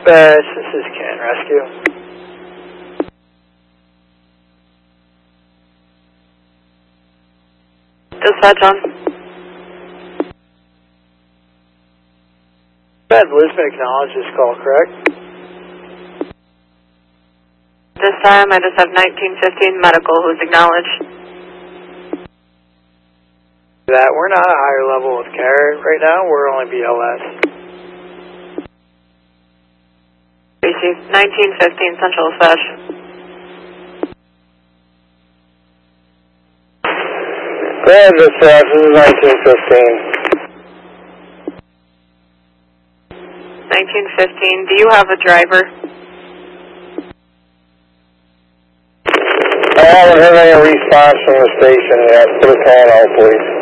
Dispatch, this is Ken Rescue. Dispatch on. Bad Lisbon acknowledged this call, correct? This time I just have 1915 medical who's acknowledged. That we're not a higher level of care right now, we're only BLS. BC 1915 Central Dispatch. Go ahead, Dispatch, this is 1915. 1915, do you have a driver? I haven't heard any response from the station yet. Put a call out, please.